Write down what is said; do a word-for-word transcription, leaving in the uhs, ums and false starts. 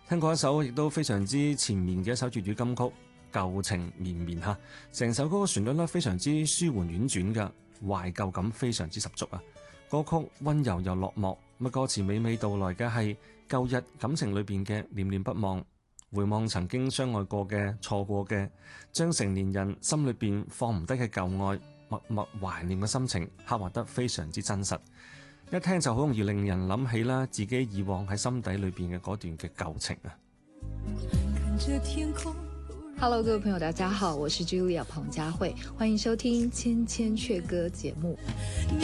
聽過一首亦都非常之前面嘅一首粵語金曲《舊情綿綿》嚇，成首歌嘅旋律咧非常之舒緩婉轉嘅，懷舊感非常之十足啊！歌曲溫柔又落寞，乜歌詞娓娓道來嘅係舊日感情裏邊嘅念念不忘，回望曾經相愛過嘅、錯過嘅，將成年人心裏邊放唔低嘅舊愛，默默懷念嘅心情刻畫得非常之真實。一聽就好容易令人諗起啦，自己以往喺心底裏邊嘅嗰段嘅舊情啊。 Hello， 各位朋友，大家好，我是 Julia 彭佳慧，歡迎收聽《千千闕歌》節目。